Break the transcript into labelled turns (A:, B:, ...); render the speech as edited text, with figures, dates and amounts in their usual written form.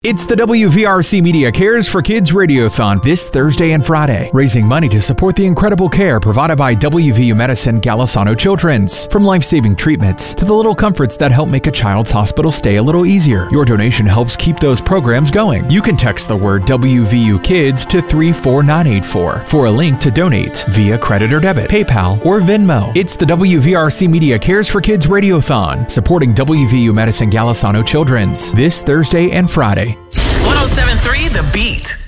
A: It's the WVRC Media Cares for Kids Radiothon this Thursday and Friday, raising money to support the incredible care provided by WVU Medicine Golisano Children's. From life-saving treatments to the little comforts that help make a child's hospital stay a little easier, your donation helps keep those programs going. You can text the word WVU Kids to 34984 for a link to donate via credit or debit, PayPal, or Venmo. It's the WVRC Media Cares for Kids Radiothon, supporting WVU Medicine Golisano Children's this Thursday and Friday.
B: 107.3 The Beat.